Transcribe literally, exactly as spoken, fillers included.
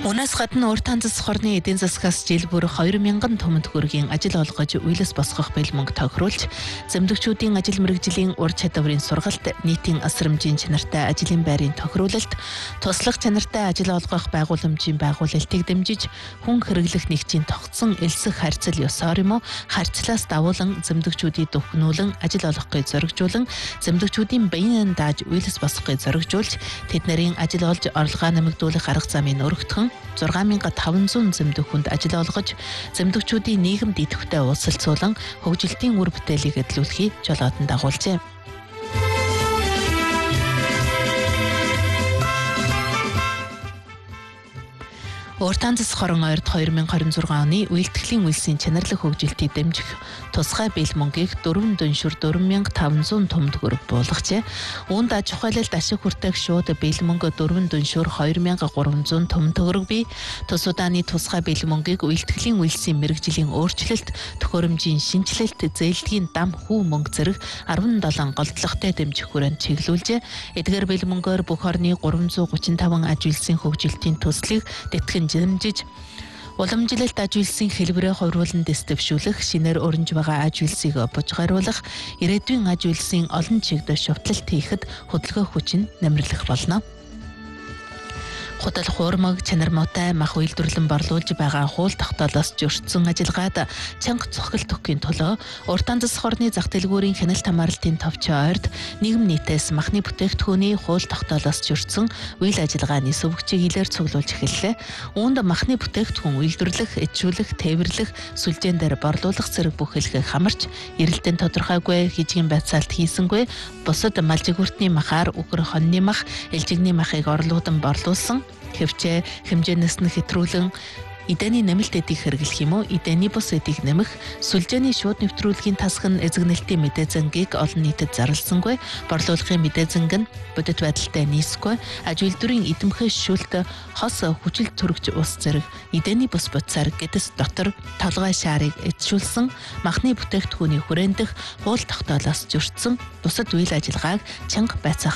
Унаас гадна урт танцас хорны эдийн засгаас жил бүр хоёр мянган том төгрөгийн ажил олгож үйлс босгох бэлмөнг тохируулж, зэмдэгчүүдийн ажил мэргэжлийн ур чадварын сургалт, нийтийн асрамжийн чанартай ажлын байрын тохируулалт, туслах чанартай ажил олгох байгууламжийн байгуулалтыг дэмжиж, хүн хэрэглэх нэгжийн тогтсон элсэх харьцал ёсоор юм уу, харьцлаас давуулан зэмдэгчүүдийг дөхнүүлэн ажил олгохыг зоригжуулан, зэмдэгчүүдийн биеийн дааж үйлс босгохыг зоригжуулж, тэд нарын ажил олж орлогоо нэмэгдүүлэх арга замыг өргөтгөн зургаан мянган таван зуун зэмдэг хүнд ажил олгож, зэмдэгчүүдийн нийгэмд идэвхтэй уулзалтсуулан хөгжилтийн үр бүтээлийг эдлүүлэхийг жолоодон дагуулжээ. Урт танцас хорон ойрд хоёр мянган хорин зургаан оны үйлдэхлийн үйлсийн чанарлах хөгжилтийг дэмжих тусгай бэлмөнгийг дөрвөн дүншүр дөрвөн мянган таван зуун том төгрөг буулгажээ. Үүнд аж ахуйлалд ашиг хүртэх шууд бэлмөнгө дөрвөн дүншүр хоёр мянган гурван зуун том төгрөг бий. Тус удааны тусгай бэлмөнгийг үйлдэхлийн үйлсийн мэргэжлийн өөрчлөлт, төхөөрөмжийн шинжилэлт, зээлдгийн дам хүү мөнгө зэрэг арван долоон голдлоготой дэмжих хүрээнд чиглүүлжээ. Эдгээр бэлмөнгөөр бүх орны гурван зуун гучин таван аж үйлсийн хөгжилтийн төслийг тэтгэн дэмжиж, уламжлалт аж үйлсийн хэлбэрээ хувируулан дэвшүүлэх, шинээр өрнж байгаа аж үйлсийг бужгааруулах, ирээдүйн аж үйлсийн олон чигт шутлалт хийхэд хөдөлгөөн хүч нь нэмэрлэх болно. Худал хуурмаг чанар муутай мах үйлдвэрлэн борлуулж байгаа хууль тогтоолоос зөрчсөн ажиллагаад чанга цохил төгхийн төлөө урт танцас хорны зах дэлгүүрийн хяналт хамгаалалтын товч ойрд нийгэм нийтээс махны бүтээгдэхүүний хууль тогтоолоос зөрчсөн үйл ажиллагааны сүвгчийг илээр цуглуулж эхэллээ. Үүнд махны бүтээгдэхүүн үйлдвэрлэх, эджүүлэх, тээвэрлэх, сүлжээн дээр борлуулах зэрэг бүхэлдээ хамарч, эрэлтэн тодорхойгүй хижгийн байцаалт хийсэнгүй, бусад малжигүртний махаар үхэр хоньны мах, элжигний махыг орлуудан борлуулсан, хэвчээ хэмжээнээс нь хэтрүүлэн эдэний нэмэлт эдийг хэрэглэх юм уу, эдэний бус эдийг нэмэх, сүлжээний шууд нэвтрүүлгийн тасган эзэгнэлтийн мэдээзэнгийг олон нийтэд зарлсангүй, борлуулгын мэдээзэнг нь бодит байдалтай нийсгүй, аж үйлдвэрийн эдэмхээс шүүлт хос хүчил төрөгч ус зэрэг эдэний бус буцаар гэдэс дотор толгой шаарыг эзшүүлсэн, махны бүтээгдэхүүний хүрээндх хууль тогтоолоос зөрчсөн бусад үйл ажиллагааг чанга байцаах